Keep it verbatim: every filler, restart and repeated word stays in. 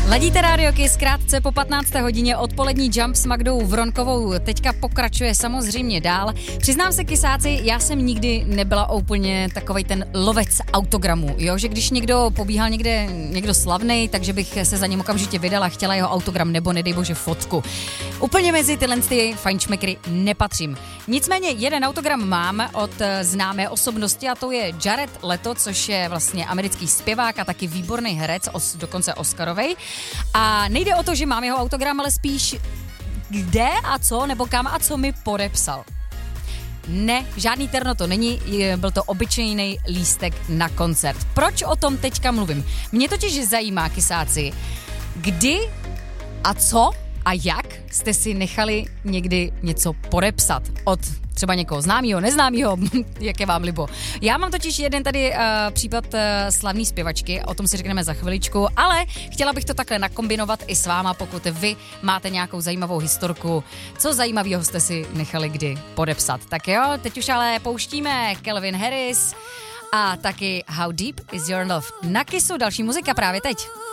Ladíte Rádio Kiss, krátce po patnácté hodině odpolední Jump s Magdou Vronkovou teďka pokračuje samozřejmě dál. Přiznám se, kysáci, já jsem nikdy nebyla úplně takovej ten lovec autogramů, jo, že když někdo pobíhal někde, někdo slavnej, takže bych se za ním okamžitě vydala, chtěla jeho autogram nebo nedej bože fotku. Úplně mezi tyhle ty fajnšmekry nepatřím. Nicméně jeden autogram mám od známé osobnosti a to je Jared Leto, což je vlastně americký zpěvák a taky výborný herec, os, dokonce Oscarovej. A nejde o to, že mám jeho autogram, ale spíš kde a co, nebo kam a co mi podepsal. Ne, žádný terno to není, byl to obyčejný lístek na koncert. Proč o tom teďka mluvím? Mě totiž zajímá, kysáci, kdy a co a jak jste si nechali někdy něco podepsat od třeba někoho známýho, neznámýho, jak je vám libo. Já mám totiž jeden tady uh, případ uh, slavný zpěvačky, o tom si řekneme za chviličku, ale chtěla bych to takhle nakombinovat i s váma, pokud vy máte nějakou zajímavou historku, co zajímavého jste si nechali kdy podepsat. Tak jo, teď už ale pouštíme Calvin Harris a taky How Deep Is Your Love. Na Kissu další muzika právě teď.